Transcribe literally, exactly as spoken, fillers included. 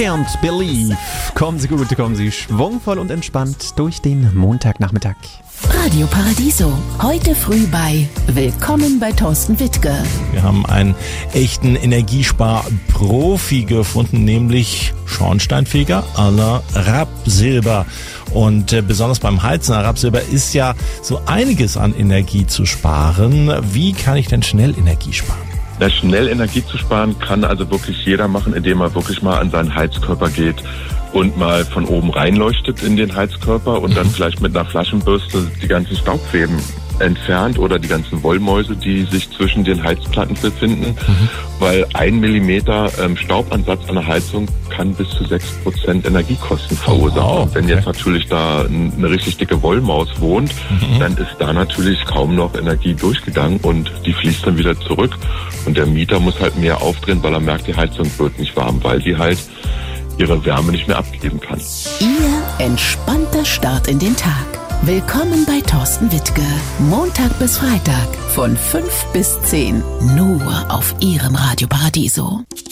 Can't Believe. Kommen Sie gut, kommen Sie schwungvoll und entspannt durch den Montagnachmittag. Radio Paradiso, heute früh bei Willkommen bei Thorsten Wittke. Wir haben einen echten Energiespar-Profi gefunden, nämlich Schornsteinfeger à la Rapsilber. Und äh, besonders beim Heizen à Rapsilber ist ja so einiges an Energie zu sparen. Wie kann ich denn schnell Energie sparen? Ja, schnell Energie zu sparen kann also wirklich jeder machen, indem er wirklich mal an seinen Heizkörper geht und mal von oben reinleuchtet in den Heizkörper und dann vielleicht mit einer Flaschenbürste die ganzen Staubfäden entfernt oder die ganzen Wollmäuse, die sich zwischen den Heizplatten befinden, mhm. weil ein Millimeter ähm, Staubansatz an der Heizung kann bis zu sechs Prozent Energiekosten verursachen. Oh, wow. Und wenn jetzt natürlich da eine richtig dicke Wollmaus wohnt, mhm. dann ist da natürlich kaum noch Energie durchgegangen und die fließt dann wieder zurück. Und der Mieter muss halt mehr aufdrehen, weil er merkt, die Heizung wird nicht warm, weil die halt ihre Wärme nicht mehr abgeben kann. Ihr entspannter Start in den Tag. Willkommen bei Thorsten Wittke. Montag bis Freitag von fünf bis zehn. Nur auf Ihrem Radio Paradiso.